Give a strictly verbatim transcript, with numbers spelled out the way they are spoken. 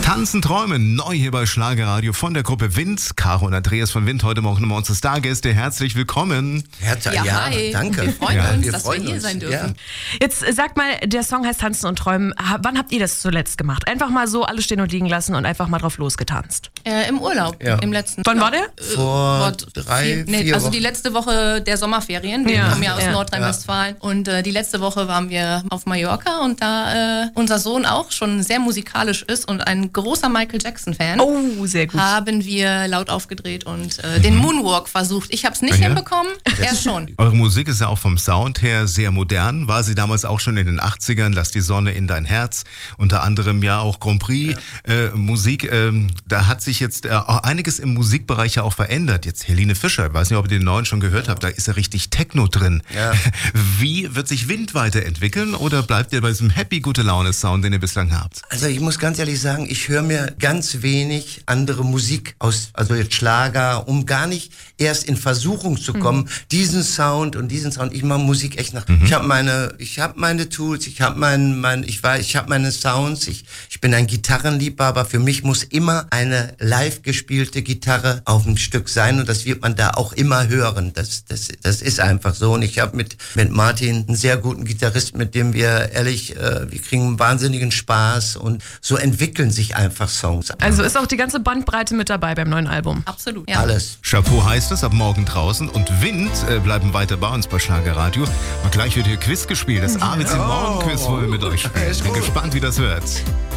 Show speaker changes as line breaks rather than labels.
Tanzen, Träumen, neu hier bei Schlagerradio von der Gruppe Wind. Caro und Andreas von Wind, heute Morgen nochmal unsere Stargäste. Herzlich willkommen.
Herzlich,
ja,
ja,
hi.
danke.
Wir freuen
ja,
uns,
wir
dass
freuen
wir hier
uns.
sein dürfen.
Ja.
Jetzt äh, sag mal, der Song heißt Tanzen und Träumen. Ha- Wann habt ihr das zuletzt gemacht? Einfach mal so alles stehen und liegen lassen und einfach mal drauf losgetanzt.
Äh, Im Urlaub,
Ja.
im letzten.
Wann war der?
Äh,
Vor
vor
drei,
vier, nee,
vier
Also
Wochen.
die letzte Woche der Sommerferien. Wir
Ja,
kommen ja aus
ja.
Nordrhein-Westfalen. Und äh, die letzte Woche waren wir auf Mallorca und da äh, unser Sohn auch schon sehr musikalisch ist und ein großer Michael Jackson-Fan,
Oh, sehr gut.
haben wir laut aufgedreht und äh, den Moonwalk versucht. Ich habe es nicht
Ja.
hinbekommen, er schon.
Eure Musik ist ja auch vom Sound her sehr modern. War sie damals auch schon in den achtzigern? Lass die Sonne in dein Herz. Unter anderem ja auch Grand Prix äh, Musik. Ähm, da hat sich jetzt äh, auch einiges im Musikbereich ja auch verändert. Jetzt Helene Fischer, ich weiß nicht, ob ihr den neuen schon gehört habt, da ist ja richtig Techno drin.
Ja.
Wie wird sich Wind weiterentwickeln oder bleibt ihr bei diesem Happy Gute Laune Sound, den ihr bislang habt?
Also ich muss ganz ehrlich sagen, ich höre mir ganz wenig andere Musik aus, also jetzt Schlager, um gar nicht erst in Versuchung zu kommen, mhm. diesen Sound und diesen Sound. Ich mache Musik echt nach. Mhm. Ich habe meine, ich habe meine Tools, ich habe mein, mein, ich weiß, ich habe meine Sounds. Ich, ich bin ein Gitarrenliebhaber. Für mich muss immer eine live gespielte Gitarre auf dem Stück sein und das wird man da auch immer hören. Das, das, das ist einfach so. Und ich habe mit mit Martin einen sehr guten Gitarrist, mit dem wir ehrlich, äh, wir kriegen einen wahnsinnigen Spaß und so entwickeln sich einfach Songs.
Also ist auch die ganze Bandbreite mit dabei beim neuen Album.
Absolut. Ja.
Alles.
Chapeau heißt es, ab morgen draußen und Wind äh, bleiben weiter bei uns bei Schlagerradio. Und gleich wird hier Quiz gespielt, das A B C Morgen Quiz, wo wir mit euch spielen. Ich bin gespannt, wie das wird.